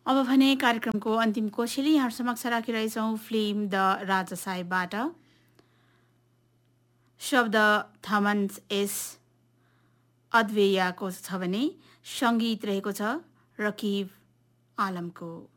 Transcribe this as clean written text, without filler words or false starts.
अब भने कार्यक्रमको अन्तिम कोसेली यहाँ समक्ष राखिरहेछौँ फिल्म द राजा साहेबबाट। शब्द थमन एस अद्वेयाको छ भने सङ्गीत रहेको छ रकिब आलमको।